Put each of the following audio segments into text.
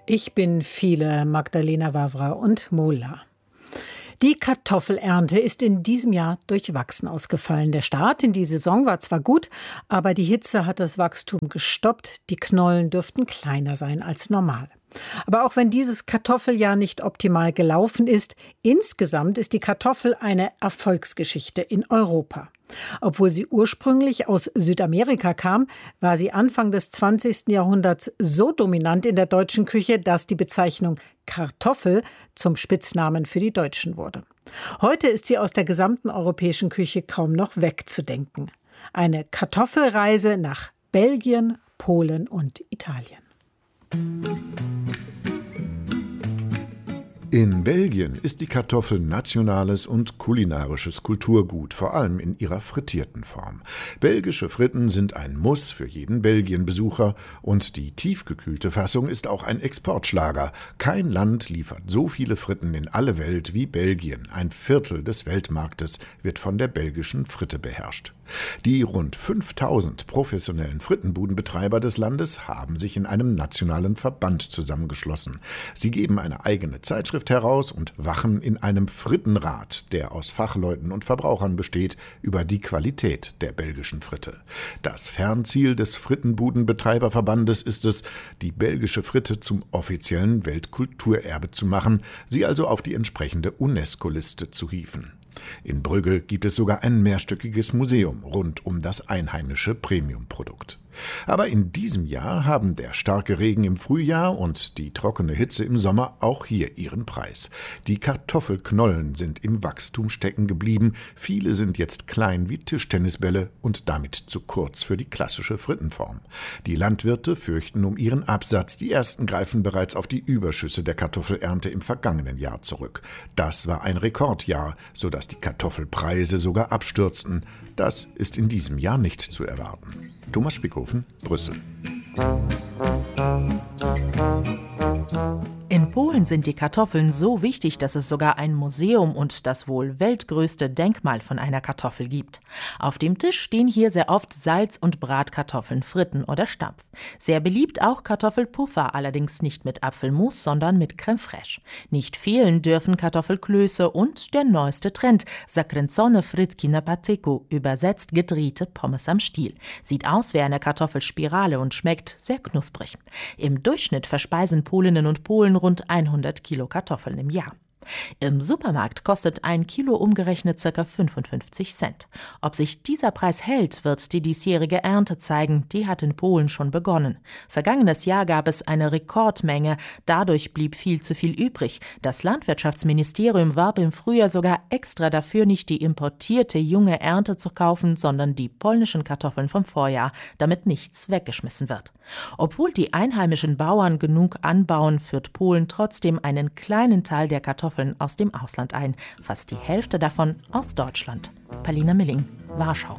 Ich bin viele, Magdalena Wawra und Mola. Die Kartoffelernte ist in diesem Jahr durchwachsen ausgefallen. Der Start in die Saison war zwar gut, aber die Hitze hat das Wachstum gestoppt. Die Knollen dürften kleiner sein als normal. Aber auch wenn dieses Kartoffeljahr nicht optimal gelaufen ist, insgesamt ist die Kartoffel eine Erfolgsgeschichte in Europa. Obwohl sie ursprünglich aus Südamerika kam, war sie Anfang des 20. Jahrhunderts so dominant in der deutschen Küche, dass die Bezeichnung Kartoffel zum Spitznamen für die Deutschen wurde. Heute ist sie aus der gesamten europäischen Küche kaum noch wegzudenken. Eine Kartoffelreise nach Belgien, Polen und Italien. In Belgien ist die Kartoffel nationales und kulinarisches Kulturgut, vor allem in ihrer frittierten Form. Belgische Fritten sind ein Muss für jeden Belgien-Besucher und die tiefgekühlte Fassung ist auch ein Exportschlager. Kein Land liefert so viele Fritten in alle Welt wie Belgien. Ein Viertel des Weltmarktes wird von der belgischen Fritte beherrscht. Die rund 5000 professionellen Frittenbudenbetreiber des Landes haben sich in einem nationalen Verband zusammengeschlossen. Sie geben eine eigene Zeitschrift heraus und wachen in einem Frittenrat, der aus Fachleuten und Verbrauchern besteht, über die Qualität der belgischen Fritte. Das Fernziel des Frittenbudenbetreiberverbandes ist es, die belgische Fritte zum offiziellen Weltkulturerbe zu machen, sie also auf die entsprechende UNESCO-Liste zu hieven. In Brügge gibt es sogar ein mehrstöckiges Museum rund um das einheimische Premiumprodukt. Aber in diesem Jahr haben der starke Regen im Frühjahr und die trockene Hitze im Sommer auch hier ihren Preis. Die Kartoffelknollen sind im Wachstum stecken geblieben. Viele sind jetzt klein wie Tischtennisbälle und damit zu kurz für die klassische Frittenform. Die Landwirte fürchten um ihren Absatz. Die ersten greifen bereits auf die Überschüsse der Kartoffelernte im vergangenen Jahr zurück. Das war ein Rekordjahr, sodass die Kartoffelpreise sogar abstürzten. Das ist in diesem Jahr nicht zu erwarten. Thomas Spickhofen, Brüssel. In Polen sind die Kartoffeln so wichtig, dass es sogar ein Museum und das wohl weltgrößte Denkmal von einer Kartoffel gibt. Auf dem Tisch stehen hier sehr oft Salz- und Bratkartoffeln, Fritten oder Stampf. Sehr beliebt auch Kartoffelpuffer, allerdings nicht mit Apfelmus, sondern mit Crème fraîche. Nicht fehlen dürfen Kartoffelklöße und der neueste Trend, zakręcone frytki na patyku, übersetzt gedrehte Pommes am Stiel. Sieht aus wie eine Kartoffelspirale und schmeckt sehr knusprig. Im Durchschnitt verspeisen Polinnen und Polen rund 100 Kilo Kartoffeln im Jahr. Im Supermarkt kostet ein Kilo umgerechnet ca. 55 Cent. Ob sich dieser Preis hält, wird die diesjährige Ernte zeigen. Die hat in Polen schon begonnen. Vergangenes Jahr gab es eine Rekordmenge. Dadurch blieb viel zu viel übrig. Das Landwirtschaftsministerium warb im Frühjahr sogar extra dafür, nicht die importierte junge Ernte zu kaufen, sondern die polnischen Kartoffeln vom Vorjahr, damit nichts weggeschmissen wird. Obwohl die einheimischen Bauern genug anbauen, führt Polen trotzdem einen kleinen Teil der Kartoffeln aus dem Ausland ein. Fast die Hälfte davon aus Deutschland. Paulina Milling, Warschau.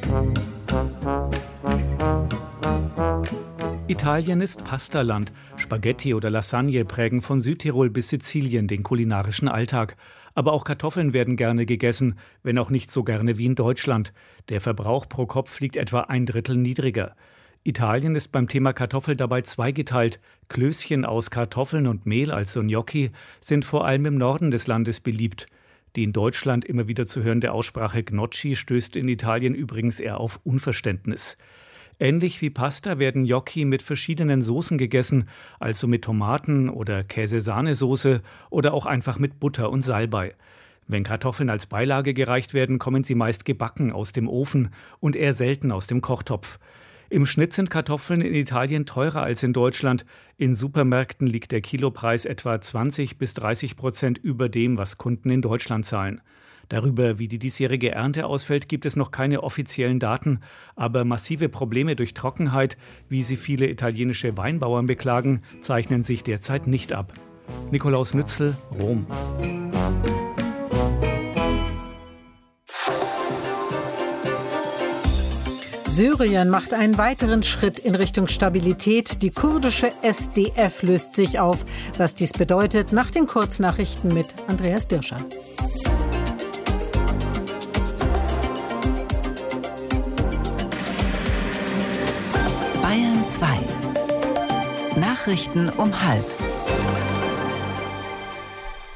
Italien ist Pastaland. Spaghetti oder Lasagne prägen von Südtirol bis Sizilien den kulinarischen Alltag. Aber auch Kartoffeln werden gerne gegessen, wenn auch nicht so gerne wie in Deutschland. Der Verbrauch pro Kopf liegt etwa 1/3 niedriger. Italien ist beim Thema Kartoffel dabei zweigeteilt. Klößchen aus Kartoffeln und Mehl, also Gnocchi, sind vor allem im Norden des Landes beliebt. Die in Deutschland immer wieder zu hörende Aussprache Gnocchi stößt in Italien übrigens eher auf Unverständnis. Ähnlich wie Pasta werden Gnocchi mit verschiedenen Soßen gegessen, also mit Tomaten- oder Käse-Sahnesoße oder auch einfach mit Butter und Salbei. Wenn Kartoffeln als Beilage gereicht werden, kommen sie meist gebacken aus dem Ofen und eher selten aus dem Kochtopf. Im Schnitt sind Kartoffeln in Italien teurer als in Deutschland. In Supermärkten liegt der Kilopreis etwa 20-30% über dem, was Kunden in Deutschland zahlen. Darüber, wie die diesjährige Ernte ausfällt, gibt es noch keine offiziellen Daten. Aber massive Probleme durch Trockenheit, wie sie viele italienische Weinbauern beklagen, zeichnen sich derzeit nicht ab. Nikolaus Nützel, Rom. Syrien macht einen weiteren Schritt in Richtung Stabilität. Die kurdische SDF löst sich auf. Was dies bedeutet, nach den Kurznachrichten mit Andreas Dirscher. Bayern 2. Nachrichten um 12:30.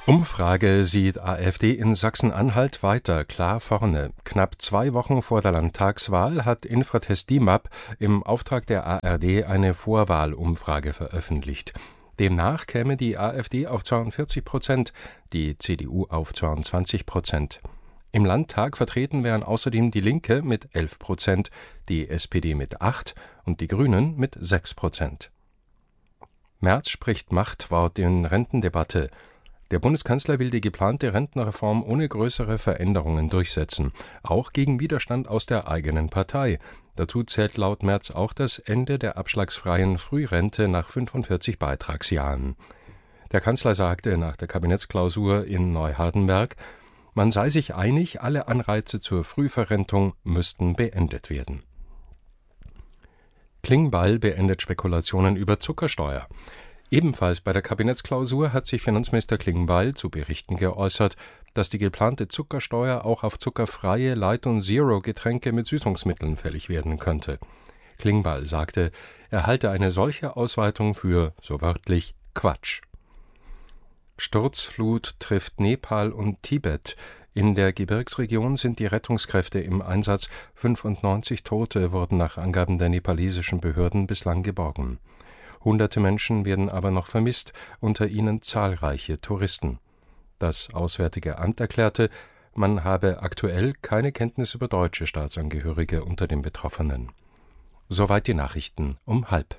Umfrage sieht AfD in Sachsen-Anhalt weiter klar vorne. Knapp 2 Wochen vor der Landtagswahl hat Infratest DIMAP im Auftrag der ARD eine Vorwahlumfrage veröffentlicht. Demnach käme die AfD auf 42%, die CDU auf 22%. Im Landtag vertreten wären außerdem die Linke mit 11%, die SPD mit 8% und die Grünen mit 6%. Merz spricht Machtwort in Rentendebatte. Der Bundeskanzler will die geplante Rentenreform ohne größere Veränderungen durchsetzen, auch gegen Widerstand aus der eigenen Partei. Dazu zählt laut Merz auch das Ende der abschlagsfreien Frührente nach 45 Beitragsjahren. Der Kanzler sagte nach der Kabinettsklausur in Neuhardenberg, man sei sich einig, alle Anreize zur Frühverrentung müssten beendet werden. Klingbeil beendet Spekulationen über Zuckersteuer. Ebenfalls bei der Kabinettsklausur hat sich Finanzminister Klingbeil zu Berichten geäußert, dass die geplante Zuckersteuer auch auf zuckerfreie Light- und Zero-Getränke mit Süßungsmitteln fällig werden könnte. Klingbeil sagte, er halte eine solche Ausweitung für, so wörtlich, Quatsch. Sturzflut trifft Nepal und Tibet. In der Gebirgsregion sind die Rettungskräfte im Einsatz. 95 Tote wurden nach Angaben der nepalesischen Behörden bislang geborgen. Hunderte Menschen werden aber noch vermisst, unter ihnen zahlreiche Touristen. Das Auswärtige Amt erklärte, man habe aktuell keine Kenntnis über deutsche Staatsangehörige unter den Betroffenen. Soweit die Nachrichten um 12:30.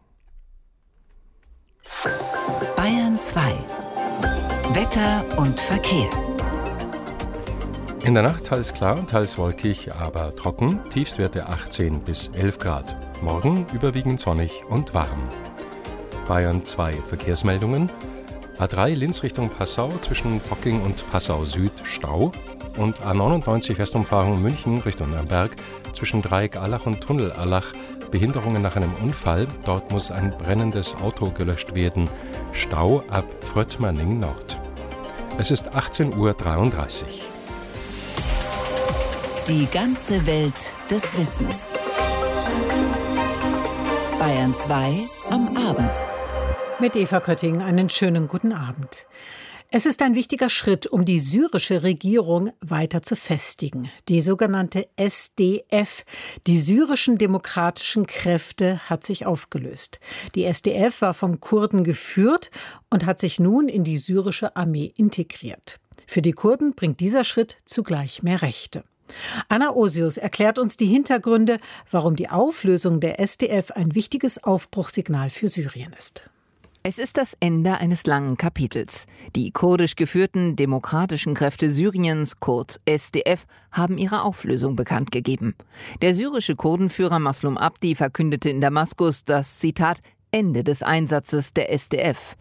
Bayern 2. Wetter und Verkehr. In der Nacht teils klar und teils wolkig, aber trocken, Tiefstwerte 18 bis 11 Grad. Morgen überwiegend sonnig und warm. Bayern 2 Verkehrsmeldungen. A3 Linz Richtung Passau zwischen Pocking und Passau Süd Stau und A99 Westumfahrung München Richtung Nürnberg zwischen Dreieck Allach und Tunnel Allach Behinderungen nach einem Unfall. Dort muss ein brennendes Auto gelöscht werden. Stau ab Fröttmanning Nord. Es ist 18:33 Uhr. Die ganze Welt des Wissens. Bayern 2 am Abend. Mit Eva Kötting einen schönen guten Abend. Es ist ein wichtiger Schritt, um die syrische Regierung weiter zu festigen. Die sogenannte SDF, die syrischen demokratischen Kräfte, hat sich aufgelöst. Die SDF war von Kurden geführt und hat sich nun in die syrische Armee integriert. Für die Kurden bringt dieser Schritt zugleich mehr Rechte. Anna Osius erklärt uns die Hintergründe, warum die Auflösung der SDF ein wichtiges Aufbruchssignal für Syrien ist. Es ist das Ende eines langen Kapitels. Die kurdisch geführten demokratischen Kräfte Syriens, kurz SDF, haben ihre Auflösung bekannt gegeben. Der syrische Kurdenführer Maslum Abdi verkündete in Damaskus das, Zitat, Ende des Einsatzes der SDF.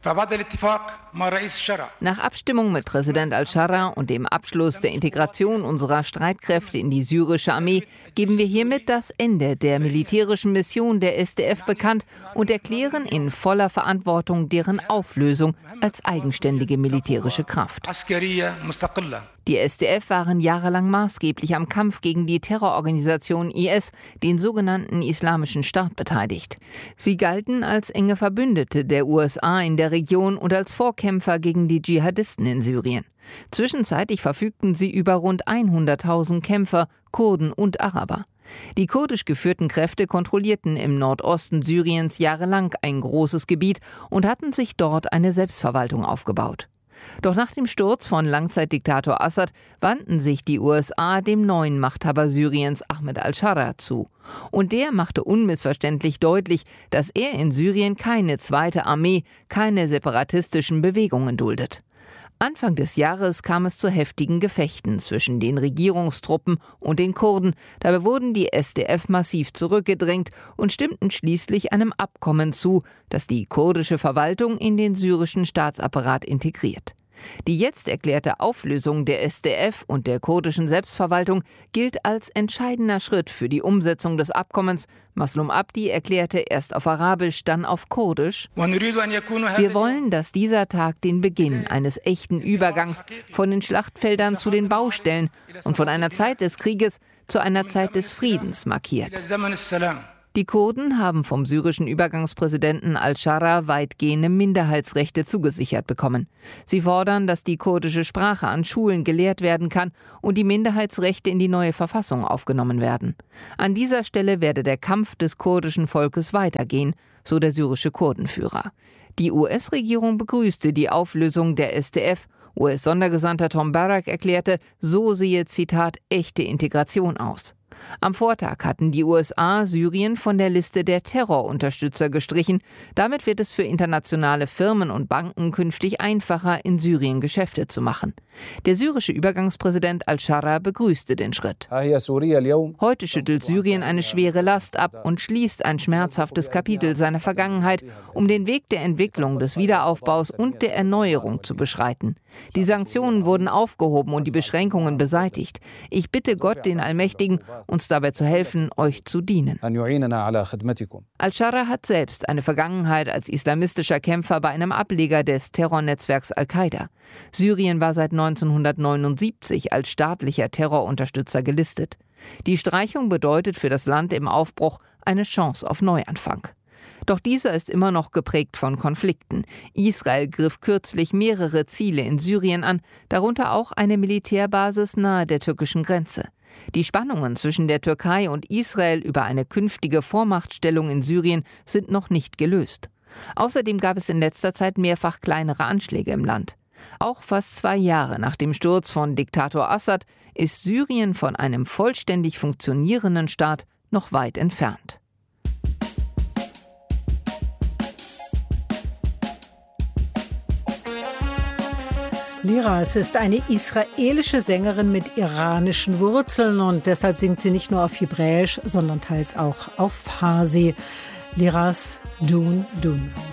Nach Abstimmung mit Präsident al-Sharra und dem Abschluss der Integration unserer Streitkräfte in die syrische Armee geben wir hiermit das Ende der militärischen Mission der SDF bekannt und erklären in voller Verantwortung deren Auflösung als eigenständige militärische Kraft. Die SDF waren jahrelang maßgeblich am Kampf gegen die Terrororganisation IS, den sogenannten Islamischen Staat, beteiligt. Sie galten als enge Verbündete der USA in der Region und als Vorkämpfer gegen die Dschihadisten in Syrien. Zwischenzeitlich verfügten sie über rund 100.000 Kämpfer, Kurden und Araber. Die kurdisch geführten Kräfte kontrollierten im Nordosten Syriens jahrelang ein großes Gebiet und hatten sich dort eine Selbstverwaltung aufgebaut. Doch nach dem Sturz von Langzeitdiktator Assad wandten sich die USA dem neuen Machthaber Syriens Ahmed al-Sharra zu. Und der machte unmissverständlich deutlich, dass er in Syrien keine zweite Armee, keine separatistischen Bewegungen duldet. Anfang des Jahres kam es zu heftigen Gefechten zwischen den Regierungstruppen und den Kurden. Dabei wurden die SDF massiv zurückgedrängt und stimmten schließlich einem Abkommen zu, das die kurdische Verwaltung in den syrischen Staatsapparat integriert. Die jetzt erklärte Auflösung der SDF und der kurdischen Selbstverwaltung gilt als entscheidender Schritt für die Umsetzung des Abkommens. Maslum Abdi erklärte erst auf Arabisch, dann auf Kurdisch: Wir wollen, dass dieser Tag den Beginn eines echten Übergangs von den Schlachtfeldern zu den Baustellen und von einer Zeit des Krieges zu einer Zeit des Friedens markiert. Die Kurden haben vom syrischen Übergangspräsidenten al-Sharra weitgehende Minderheitsrechte zugesichert bekommen. Sie fordern, dass die kurdische Sprache an Schulen gelehrt werden kann und die Minderheitsrechte in die neue Verfassung aufgenommen werden. An dieser Stelle werde der Kampf des kurdischen Volkes weitergehen, so der syrische Kurdenführer. Die US-Regierung begrüßte die Auflösung der SDF. US-Sondergesandter Tom Barrack erklärte, so sehe, Zitat, echte Integration aus. Am Vortag hatten die USA Syrien von der Liste der Terrorunterstützer gestrichen. Damit wird es für internationale Firmen und Banken künftig einfacher, in Syrien Geschäfte zu machen. Der syrische Übergangspräsident al-Sharra begrüßte den Schritt. Heute schüttelt Syrien eine schwere Last ab und schließt ein schmerzhaftes Kapitel seiner Vergangenheit, um den Weg der Entwicklung, des Wiederaufbaus und der Erneuerung zu beschreiten. Die Sanktionen wurden aufgehoben und die Beschränkungen beseitigt. Ich bitte Gott, den Allmächtigen, uns dabei zu helfen, euch zu dienen. Al-Sharra hat selbst eine Vergangenheit als islamistischer Kämpfer bei einem Ableger des Terrornetzwerks Al-Qaida. Syrien war seit 1979 als staatlicher Terrorunterstützer gelistet. Die Streichung bedeutet für das Land im Aufbruch eine Chance auf Neuanfang. Doch dieser ist immer noch geprägt von Konflikten. Israel griff kürzlich mehrere Ziele in Syrien an, darunter auch eine Militärbasis nahe der türkischen Grenze. Die Spannungen zwischen der Türkei und Israel über eine künftige Vormachtstellung in Syrien sind noch nicht gelöst. Außerdem gab es in letzter Zeit mehrfach kleinere Anschläge im Land. Auch fast 2 Jahre nach dem Sturz von Diktator Assad ist Syrien von einem vollständig funktionierenden Staat noch weit entfernt. Liraz ist eine israelische Sängerin mit iranischen Wurzeln und deshalb singt sie nicht nur auf Hebräisch, sondern teils auch auf Farsi. Liraz Dun Dun.